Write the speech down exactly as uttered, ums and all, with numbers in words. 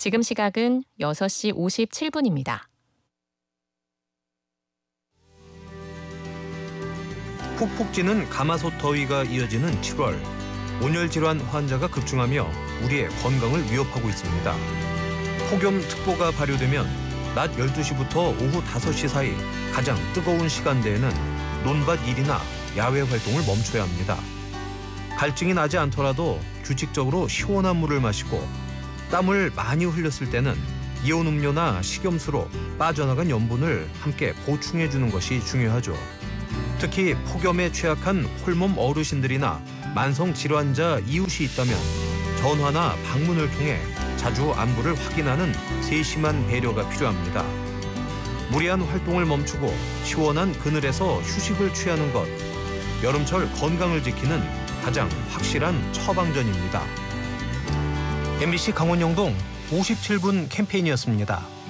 지금 시각은 여섯 시 오십칠 분입니다. 푹푹 찌는 가마솥 더위가 이어지는 칠월. 온열 질환 환자가 급증하며 우리의 건강을 위협하고 있습니다. 폭염특보가 발효되면 낮 열두 시부터 오후 다섯 시 사이 가장 뜨거운 시간대에는 논밭 일이나 야외 활동을 멈춰야 합니다. 갈증이 나지 않더라도 규칙적으로 시원한 물을 마시고 땀을 많이 흘렸을 때는 이온 음료나 식염수로 빠져나간 염분을 함께 보충해주는 것이 중요하죠. 특히 폭염에 취약한 홀몸 어르신들이나 만성 질환자 이웃이 있다면 전화나 방문을 통해 자주 안부를 확인하는 세심한 배려가 필요합니다. 무리한 활동을 멈추고 시원한 그늘에서 휴식을 취하는 것, 여름철 건강을 지키는 가장 확실한 처방전입니다. 엠비씨 강원영동 오십칠 분 캠페인이었습니다.